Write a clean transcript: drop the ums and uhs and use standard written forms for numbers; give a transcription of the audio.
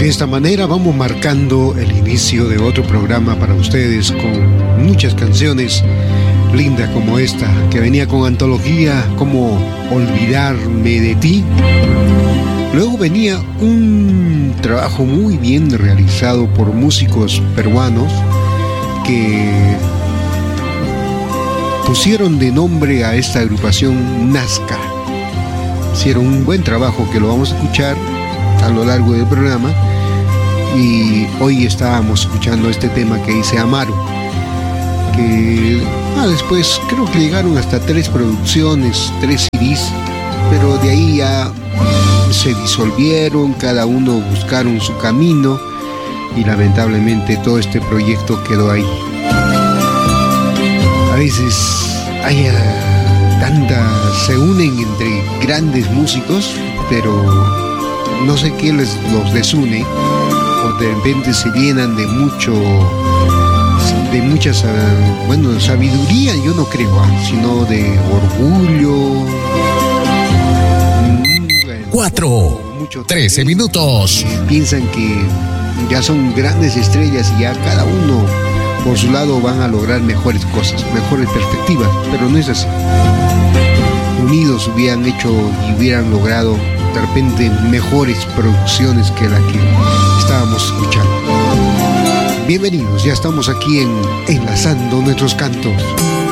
esta manera vamos marcando el inicio de otro programa para ustedes con muchas canciones lindas como esta, que venía con antología como Olvidarme de ti. Luego venía un trabajo muy bien realizado por músicos peruanos que pusieron de nombre a esta agrupación Nazca. Hicieron un buen trabajo que lo vamos a escuchar a lo largo del programa, y hoy estábamos escuchando este tema que dice Amaro, que después creo que llegaron hasta 3 producciones, 3 CDs, pero de ahí ya se disolvieron, cada uno buscaron su camino y lamentablemente todo este proyecto quedó ahí. A veces se unen entre grandes músicos, pero no sé qué los desune, o de repente se llenan de mucha sabiduría, yo no creo, sino de orgullo. 13 minutos. Piensan que ya son grandes estrellas y ya cada uno por su lado van a lograr mejores cosas, mejores perspectivas, pero no es así. Unidos hubieran hecho y hubieran logrado de repente mejores producciones que la que estábamos escuchando. Bienvenidos, ya estamos aquí enlazando nuestros cantos.